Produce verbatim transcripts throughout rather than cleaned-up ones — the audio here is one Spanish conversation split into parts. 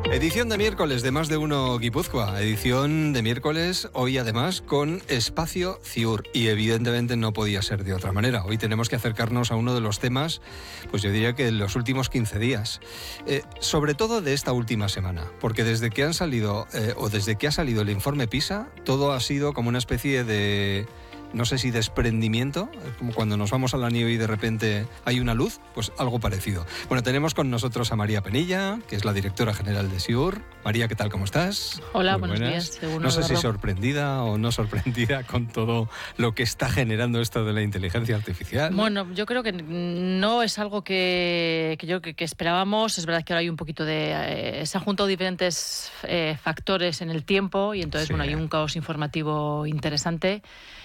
Edición de miércoles de Más de Uno Guipúzcoa. Edición de miércoles, hoy además con Espacio Ciur. Y evidentemente no podía ser de otra manera. Hoy tenemos que acercarnos a uno de los temas, pues yo diría que en los últimos quince días. Eh, sobre todo de esta última semana. Porque desde que han salido, eh, o desde que ha salido el informe PISA, todo ha sido como una especie de... no sé si desprendimiento, como cuando nos vamos a la nieve y de repente hay una luz, pues algo parecido. Bueno, tenemos con nosotros a María Penilla, que es la directora general de SIUR. María, ¿qué tal? ¿Cómo estás? Hola, Muy buenos buenas. días. Según no sé Eduardo. si sorprendida o no sorprendida con todo lo que está generando esto de la inteligencia artificial. Bueno, yo creo que no es algo que, que yo que, que esperábamos. Es verdad que ahora hay un poquito de... Eh, se han juntado diferentes eh, factores en el tiempo y entonces Sí. bueno, hay un caos informativo interesante.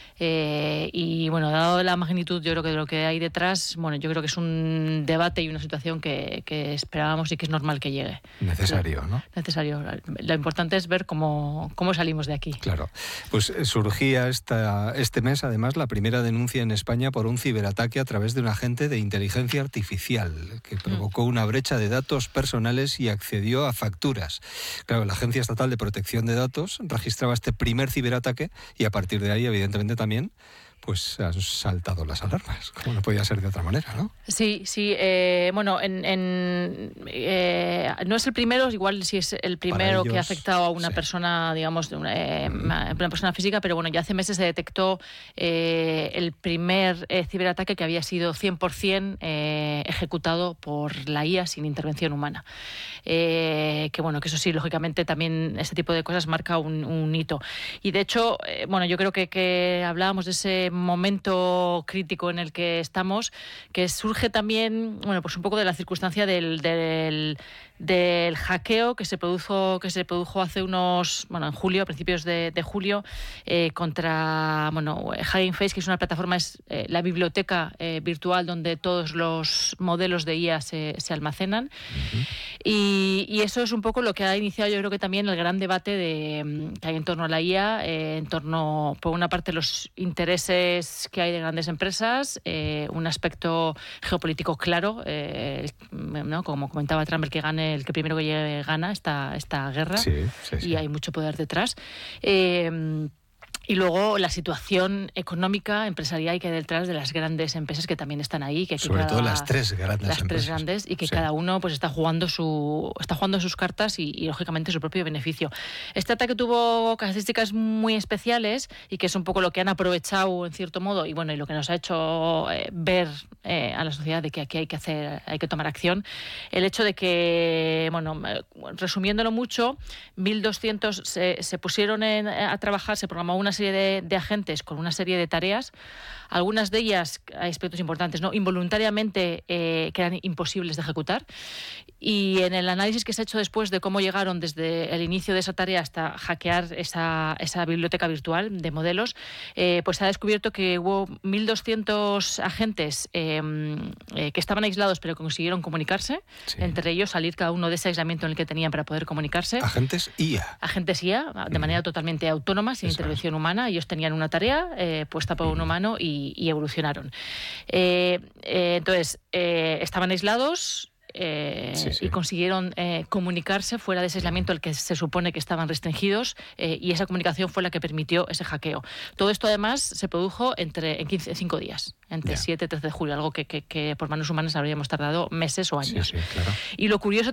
Eh, y bueno, dado la magnitud, yo creo que de lo que hay detrás, bueno, yo creo que es un debate y una situación que, que esperábamos y que es normal que llegue. Necesario, ¿no? Necesario. Lo importante es ver cómo, cómo salimos de aquí. Claro. Pues eh, surgía esta, este mes, además, la primera denuncia en España por un ciberataque a través de un agente de inteligencia artificial que provocó una brecha de datos personales y accedió a facturas. Claro, la Agencia Estatal de Protección de Datos registraba este primer ciberataque y a partir de ahí, evidentemente, también pues han saltado las alarmas, como no podía ser de otra manera, ¿no? Sí, sí. Eh, bueno, en, en, eh, no es el primero, igual sí es el primero ellos, que ha afectado a una sí. persona, digamos, de una, eh, Mm. una persona física, pero bueno, ya hace meses se detectó eh, el primer eh, ciberataque que había sido cien por ciento eh, ejecutado por la I A sin intervención humana. Eh, que bueno, que eso sí, lógicamente también este tipo de cosas marca un, un hito. Y de hecho, eh, bueno, yo creo que, que hablábamos de ese momento crítico en el que estamos, que surge también, bueno, pues un poco de la circunstancia del, del, del hackeo que se produjo, que se produjo hace unos, bueno, en julio, a principios de, de julio, eh, contra, bueno, Hugging Face, que es una plataforma, es eh, la biblioteca eh, virtual donde todos los modelos de I A se, se almacenan. Uh-huh. Y, y eso es un poco lo que ha iniciado, yo creo que también el gran debate de, que hay en torno a la I A, eh, en torno, por una parte, los intereses que hay de grandes empresas, eh, un aspecto geopolítico claro, eh, ¿no? Como comentaba Trump, el que gane, el que primero que llegue gana esta, esta guerra, sí, sí, sí. Y hay mucho poder detrás. Eh, Y luego la situación económica, empresarial que hay detrás de las grandes empresas que también están ahí. Que Sobre cada, todo las tres grandes las empresas. tres grandes y que sí. Cada uno pues está jugando su está jugando sus cartas y, y lógicamente su propio beneficio. Este ataque tuvo características muy especiales y que es un poco lo que han aprovechado en cierto modo y bueno y lo que nos ha hecho eh, ver eh, a la sociedad de que aquí hay que hacer, hay que tomar acción. El hecho de que, bueno, resumiéndolo mucho, mil doscientos se, se pusieron en, a trabajar, se programó una serie de, de agentes con una serie de tareas, algunas de ellas, hay aspectos importantes, ¿no? Involuntariamente eh, que eran imposibles de ejecutar, y en el análisis que se ha hecho después de cómo llegaron desde el inicio de esa tarea hasta hackear esa, esa biblioteca virtual de modelos, eh, pues se ha descubierto que hubo mil doscientos agentes eh, eh, que estaban aislados pero consiguieron comunicarse, sí. Entre ellos salir cada uno de ese aislamiento en el que tenían para poder comunicarse. Agentes I A. Agentes I A, de manera mm. totalmente autónoma, sin Eso intervención es. humana. Ellos tenían una tarea eh, puesta por mm. un humano y, y evolucionaron. Eh, eh, entonces, eh, estaban aislados. Eh, sí, sí. Y consiguieron eh, comunicarse fuera de ese aislamiento al que se supone que estaban restringidos eh, y esa comunicación fue la que permitió ese hackeo. Todo esto además se produjo entre en quince, cinco días, entre yeah. siete y trece de julio, algo que, que, que por manos humanas habríamos tardado meses o años. Sí, sí, claro. Y lo curioso